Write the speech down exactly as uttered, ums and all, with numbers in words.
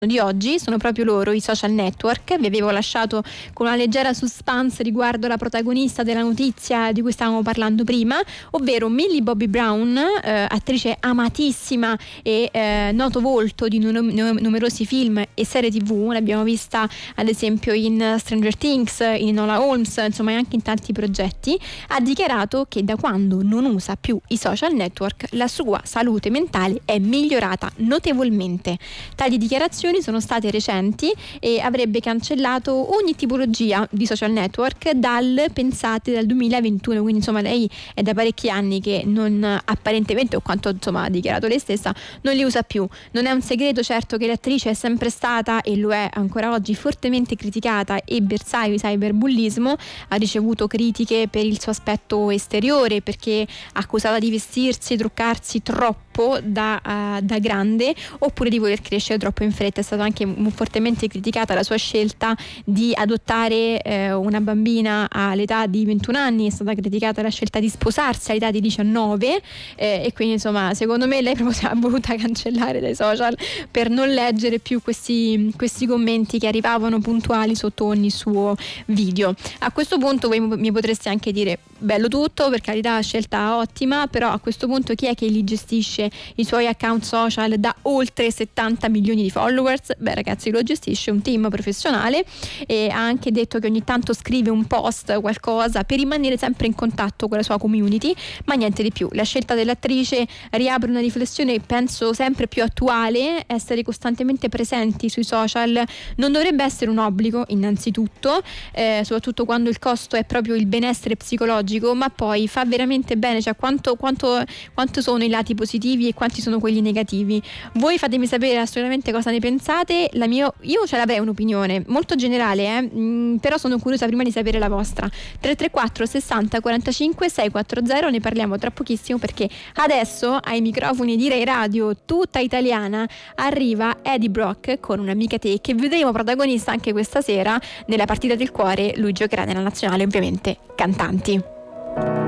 Di oggi sono proprio loro, i social network. Vi avevo lasciato con una leggera suspense riguardo la protagonista della notizia di cui stavamo parlando prima, ovvero Millie Bobby Brown, eh, attrice amatissima e eh, noto volto di num- numerosi film e serie tv. L'abbiamo vista ad esempio in Stranger Things, in Enola Holmes, insomma anche in tanti progetti. Ha dichiarato che da quando non usa più i social network la sua salute mentale è migliorata notevolmente. Tali dichiarazioni sono state recenti e avrebbe cancellato ogni tipologia di social network dal, pensate, dal duemilaventuno, quindi insomma lei è da parecchi anni che non, apparentemente, o quanto insomma ha dichiarato lei stessa, non li usa più. Non è un segreto certo che l'attrice è sempre stata, e lo è ancora oggi, fortemente criticata e bersaglio di cyberbullismo. Ha ricevuto critiche per il suo aspetto esteriore, perché accusata di vestirsi, truccarsi troppo da, uh, da grande, oppure di voler crescere troppo in fretta. È stata anche fortemente criticata la sua scelta di adottare eh, una bambina all'età di ventuno anni, è stata criticata la scelta di sposarsi all'età di diciannove, eh, e quindi insomma secondo me lei proprio si è voluta cancellare dai social per non leggere più questi, questi commenti che arrivavano puntuali sotto ogni suo video. A questo punto voi mi potreste anche dire: bello tutto, per carità, scelta ottima, però a questo punto chi è che li gestisce i suoi account social da oltre settanta milioni di followers? Beh ragazzi, lo gestisce un team professionale, e ha anche detto che ogni tanto scrive un post, qualcosa, per rimanere sempre in contatto con la sua community, ma niente di più. La scelta dell'attrice riapre una riflessione, penso, sempre più attuale. Essere costantemente presenti sui social non dovrebbe essere un obbligo, innanzitutto, eh, soprattutto quando il costo è proprio il benessere psicologico, ma poi fa veramente bene, cioè quanto, quanto, quanto sono i lati positivi e quanti sono quelli negativi. Voi fatemi sapere assolutamente cosa ne pensate. La mia, io ce l'avrei un'opinione molto generale, eh? mm, però sono curiosa prima di sapere la vostra. Tre tre quattro sessanta quarantacinque seicentoquaranta, ne parliamo tra pochissimo, perché adesso ai microfoni di Rai Radio tutta italiana arriva Eddie Brock con Un'amica te, che vedremo protagonista anche questa sera nella partita del cuore. Lui giocherà nella nazionale, ovviamente cantanti.